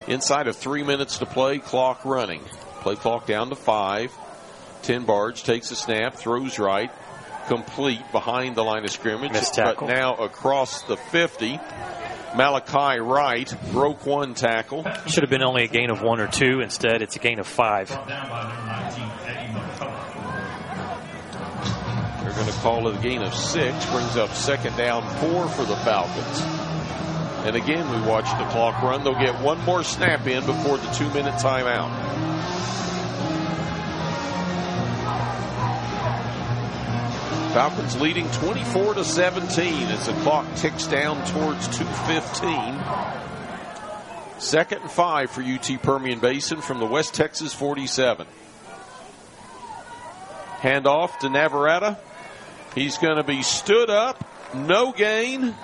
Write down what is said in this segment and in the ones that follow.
Inside of 3 minutes to play, clock running. Play clock down to 5. Tenbarge takes a snap, throws right, complete behind the line of scrimmage. But now across the 50. Malachi Wright broke one tackle. Should have been only a gain of 1 or 2. Instead, it's a gain of 5. They're going to call it a gain of 6. Brings up 2nd down 4 for the Falcons. And again, we watch the clock run. They'll get one more snap in before the 2-minute timeout. Falcons leading 24-17 as the clock ticks down towards 2:15. 2nd and 5 for UT Permian Basin from the West Texas 47. Handoff to Navarrete. He's going to be stood up. No gain.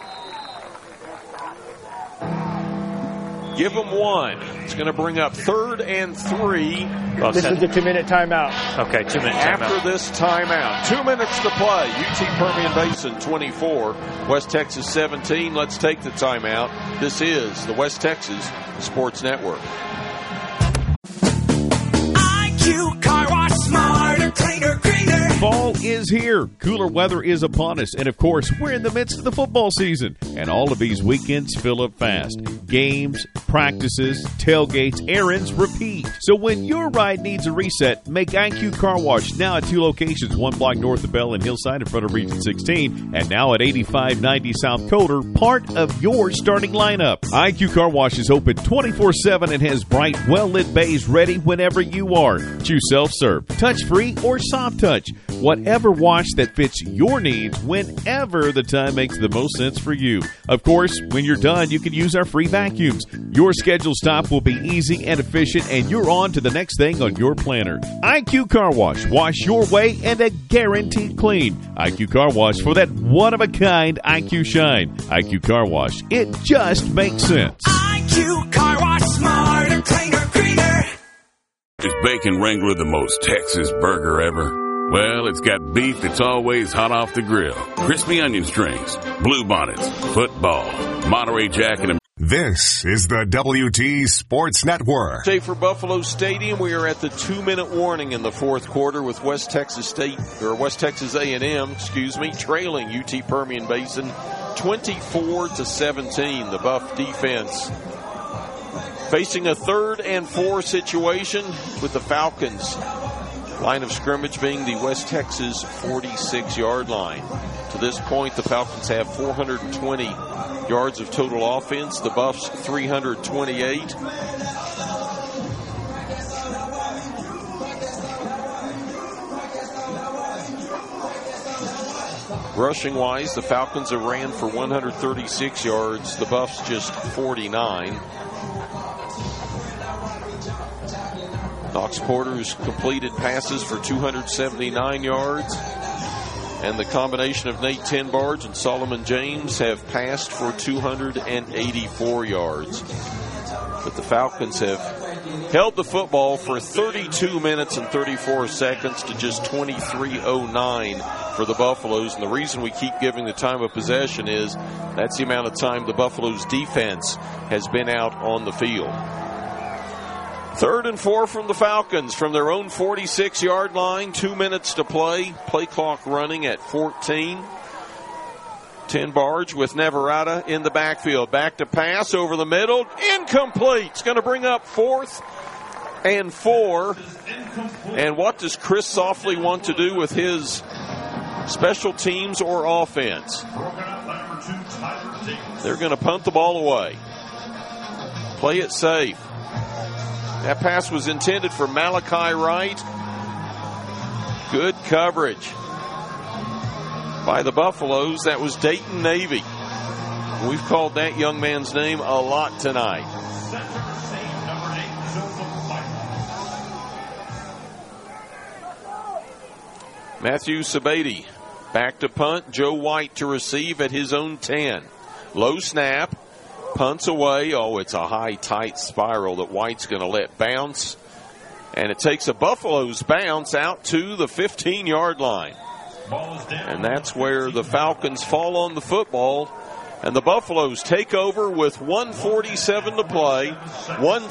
Give him 1. It's going to bring up 3rd and 3. This is the 2-minute timeout. Okay, 2-minute timeout. After this timeout, 2 minutes to play. UT Permian Basin 24, West Texas 17. Let's take the timeout. This is the West Texas Sports Network. IQ Car Wash, smarter, cleaner, greener. Fall is here. Cooler weather is upon us. And, of course, we're in the midst of the football season. And all of these weekends fill up fast. Games, practices, tailgates, errands, repeat. So when your ride needs a reset, make IQ Car Wash now at 2 locations, 1 block north of Bell and Hillside in front of Region 16, and now at 8590 South Coder, part of your starting lineup. IQ Car Wash is open 24/7 and has bright, well-lit bays ready whenever you are. Choose self-serve, touch-free, or soft touch. Whatever wash that fits your needs whenever the time makes the most sense for you. Of course, when you're done, you can use our free vacuums. Your scheduled stop will be easy and efficient, and you're on to the next thing on your planner. IQ Car Wash. Wash your way and a guaranteed clean. IQ Car Wash for that one-of-a-kind IQ shine. IQ Car Wash. It just makes sense. IQ Car Wash, smarter, cleaner, greener. Is Bacon Wrangler the most Texas burger ever? Well, it's got beef that's always hot off the grill, crispy onion strings, blue bonnets, football, Monterey Jack, and This is the WT Sports Network. Today for Buffalo Stadium, we are at the 2-minute warning in the 4th quarter with West Texas A&M, trailing UT Permian Basin 24-17. The Buff defense facing a 3rd and 4 situation with the Falcons. Line of scrimmage being the West Texas 46-yard line. To this point, the Falcons have 420 yards of total offense. The Buffs 328. Rushing-wise, the Falcons have ran for 136 yards. The Buffs just 49. Knox Porter's completed passes for 279 yards. And the combination of Nate Tenbarge and Solomon James have passed for 284 yards. But the Falcons have held the football for 32 minutes and 34 seconds to just 23:09 for the Buffaloes. And the reason we keep giving the time of possession is that's the amount of time the Buffaloes defense has been out on the field. 3rd and 4 from the Falcons from their own 46-yard line. 2 minutes to play. Play clock running at 14. Tenbarge with Navarrete in the backfield. Back to pass over the middle. Incomplete. It's going to bring up 4th and 4. And what does Chris Softly want to do with his special teams or offense? They're going to punt the ball away. Play it safe. That pass was intended for Malachi Wright. Good coverage by the Buffaloes. That was Dayton Navy. We've called that young man's name a lot tonight. Matthew Sabady back to punt. Joe White to receive at his own 10. Low snap. Punts away. Oh, it's a high, tight spiral that White's going to let bounce. And it takes a Buffalo's bounce out to the 15-yard line. And that's where the Falcons fall on the football. And the Buffaloes take over with 1:47 to play.